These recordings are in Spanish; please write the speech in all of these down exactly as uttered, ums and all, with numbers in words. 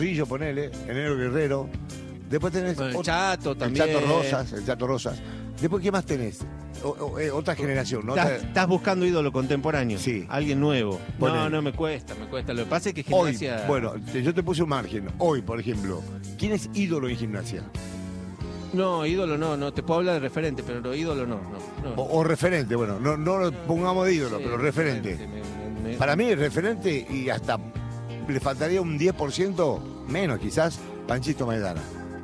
Zorrillo, ponele, Enero Guerrero. Después tenés Bueno, el ot- Chato también. El Chato Rosas, el Chato Rosas. Después, ¿qué más tenés? O- o- eh, otra generación, ¿no? Estás, Otra- estás buscando ídolo contemporáneo. Sí. Alguien nuevo. Ponele. No, no me cuesta, me cuesta. Lo que pasa es que Hoy, Gimnasia... bueno, te- yo te puse un margen. Hoy, por ejemplo, ¿quién es ídolo en Gimnasia? No, ídolo no, no. Te puedo hablar de referente, pero lo ídolo no. no, no. O, o referente, bueno, no, no lo pongamos de ídolo, Sí, pero referente. me- me- me- Para mí es referente y hasta le faltaría un diez por ciento menos, quizás, Panchito Maidana.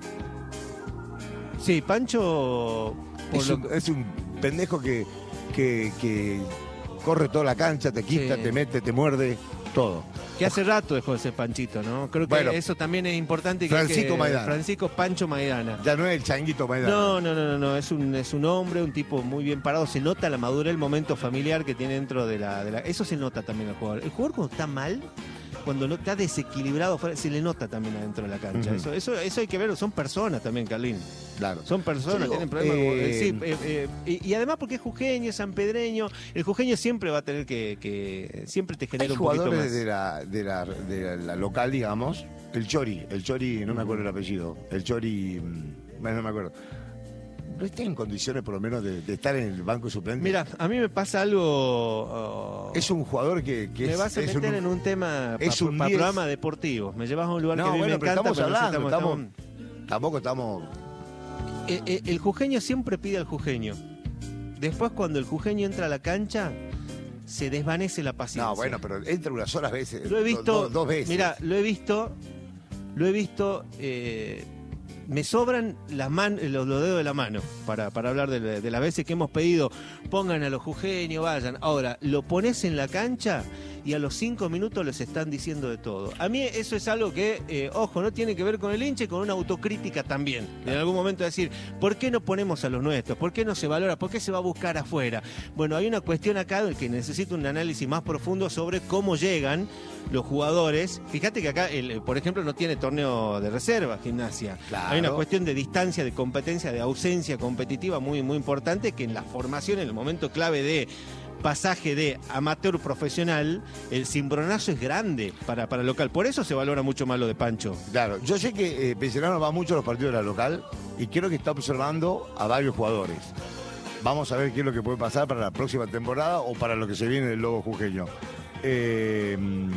Sí, Pancho... por Es lo un, que- es un pendejo que, que, que corre toda la cancha, te quita, Sí. te mete, te muerde, todo. Que hace rato dejó de ser Panchito, ¿no? Creo que Bueno, eso también es importante. Que Francisco que- Maidana. Francisco Pancho Maidana. Ya no es el changuito Maidana. No, no, no, no, no. Es un, es un hombre, un tipo muy bien parado. Se nota la madurez, el momento familiar que tiene dentro de la, de la... Eso se nota también al jugador. El jugador cuando está mal, cuando no está desequilibrado, fuera, se le nota también adentro de la cancha. Ujú. eso, eso, eso hay que verlo. Son personas también, Carlín. Claro. Son personas, Yo digo, tienen problemas. eh, sí, eh, eh, y, y además porque es jujeño, es sanpedreño. El jujeño siempre va a tener que... que siempre te genera Hay un poquito jugadores más. de la, de, la, de la local, digamos. El Chori, el Chori, no me acuerdo el apellido. El Chori, mm, bueno, no me acuerdo. ¿No está en condiciones por lo menos de, de estar en el banco suplente? Mira, a mí me pasa algo... oh, Es un jugador que, que me es, vas a es meter un- en un tema para es un diez. programa deportivo. Me llevas a un lugar No, que a mí bueno, me pero encanta. estamos pero no sé, hablando, estamos- estamos- Tampoco estamos... Eh, eh, el jujeño siempre pide al jujeño. Después, cuando el jujeño entra a la cancha, se desvanece la paciencia. No, bueno, pero entra unas solas veces. Lo he do- visto. do- dos veces. Mira, lo he visto. Lo he visto. eh, me sobran las man- los, los dedos de la mano para, para hablar de, de las veces que hemos pedido. Pongan a los jujeños, vayan. Ahora, lo pones en la cancha y a los cinco minutos les están diciendo de todo. A mí eso es algo que, eh, ojo, no tiene que ver con el hincha y con una autocrítica también. En algún momento decir, ¿por qué no ponemos a los nuestros? ¿Por qué no se valora? ¿Por qué se va a buscar afuera? Bueno, hay una cuestión acá que necesita un análisis más profundo sobre cómo llegan los jugadores. Fíjate que acá, el, por ejemplo, no tiene torneo de reserva, Gimnasia. Claro. Hay una cuestión de distancia, de competencia, de ausencia competitiva muy, muy importante que en la formación, en el momento clave de pasaje de amateur profesional, el cimbronazo es grande para, para el local. Por eso se valora mucho más lo de Pancho. Claro, yo sé que eh, Pellerano va mucho a los partidos de la local y creo que está observando a varios jugadores. Vamos a ver qué es lo que puede pasar para la próxima temporada o para lo que se viene del Lobo Jujeño. Eh,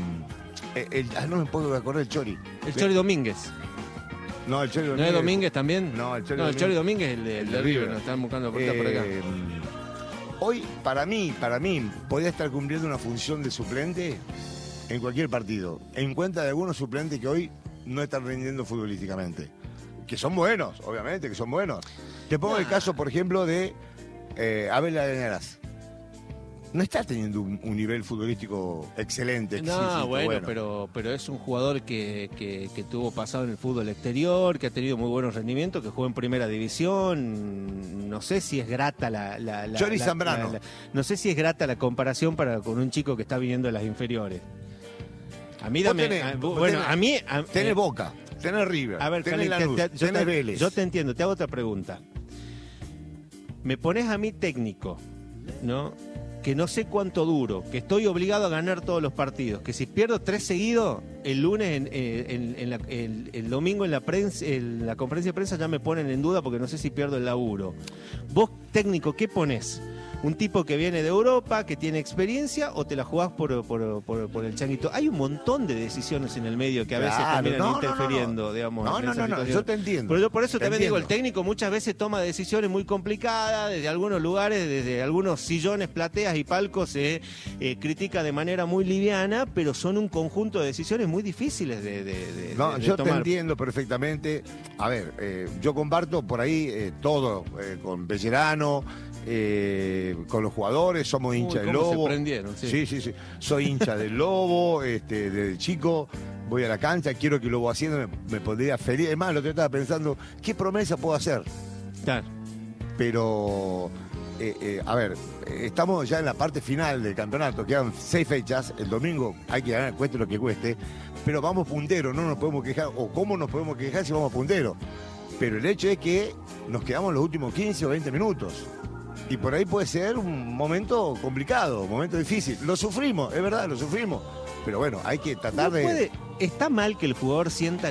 eh, el- ah, no me puedo acordar el Chori. El Chori Domínguez. No, el Chori ¿No Domínguez. es Domínguez también? No, el Chori no, el Domínguez. Chori Domínguez es el de, el El de de River. River. Nos están buscando por acá, por acá. Eh, hoy, para mí, para mí, podría estar cumpliendo una función de suplente en cualquier partido. En cuenta de algunos suplentes que hoy no están rindiendo futbolísticamente. Que son buenos, obviamente, que son buenos. Te pongo el Nah. caso, por ejemplo, de eh, Abel Arenas. No está teniendo un, un nivel futbolístico excelente. No, exquisito, bueno, Pero, pero es un jugador que, que, que tuvo pasado en el fútbol exterior, que ha tenido muy buenos rendimientos, que jugó en primera división. No sé si es grata la... la, la Chori la- Zambrano. la- la- no sé si es grata la comparación para con un chico que está viniendo de las inferiores. A mí Vos dame... tenés- a- vos bueno, tenés- a mí... a- Tenés eh, Boca, tenés River, a ver, tenés Cali, Lanús, te- te- yo, tenés te, Vélez. yo te entiendo, te hago otra pregunta. Me pones a mí técnico, ¿no? Que no sé cuánto duro, que estoy obligado a ganar todos los partidos, que si pierdo tres seguidos, el lunes, en, eh, en- en la- el, el domingo en la, prensa, en la conferencia de prensa ya me ponen en duda porque no sé si pierdo el laburo. Vos, técnico, ¿qué pones? ¿Un tipo que viene de Europa, que tiene experiencia, o te la jugás por, por, por- por el changuito? Hay un montón de decisiones en el medio que a veces Claro, terminan no, no, no, interfiriendo, no. digamos. No, en no, esa no, no, situación. yo te entiendo. Pero yo por eso Te también digo, el entiendo. técnico muchas veces toma decisiones muy complicadas, desde algunos lugares, desde algunos sillones, plateas y palcos se eh, critica de manera muy liviana, pero son un conjunto de decisiones muy difíciles de, de- de- No, de- de yo te tomar. entiendo perfectamente. A ver, eh, yo comparto por ahí eh, todo eh, con Pellerano, eh, con los jugadores, somos hinchas Uy, del cómo se Lobo. prendieron, sí. sí, sí, sí. Soy hincha del Lobo, este, desde chico, voy a la cancha, quiero que lo voy haciendo, me, me pondría feliz. Es más, lo que estaba pensando, ¿qué promesa puedo hacer? Claro. Pero, eh, eh, a ver, eh, estamos ya en la parte final del campeonato, quedan seis fechas, el domingo hay que ganar, cueste lo que cueste, pero vamos punteros, no nos podemos quejar, o cómo nos podemos quejar si vamos punteros. Pero el hecho es que nos quedamos los últimos quince o veinte minutos. Y por ahí puede ser un momento complicado, un momento difícil. Lo sufrimos, es verdad, lo sufrimos. Pero bueno, hay que tratar No de... puede- está mal que el jugador sienta